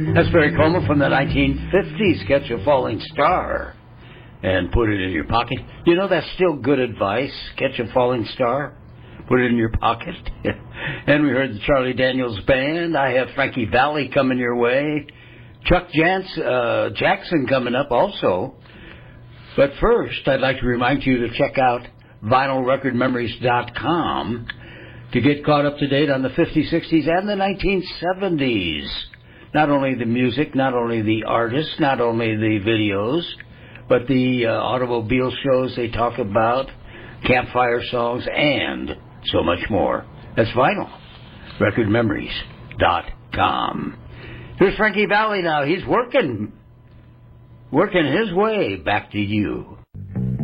That's Barry Como from the 1950s. Catch a falling star and put it in your pocket. You know, that's still good advice. Catch a falling star, put it in your pocket. And we heard the Charlie Daniels Band. I have Frankie Valli coming your way. Chuck Jackson coming up also. But first, I'd like to remind you to check out vinylrecordmemories.com to get caught up to date on the 50s, 60s, and the 1970s. Not only the music, not only the artists, not only the videos, but the automobile shows they talk about, campfire songs, and so much more. That's vinylrecordmemories.com. Here's Frankie Valli now. He's working his way back to you.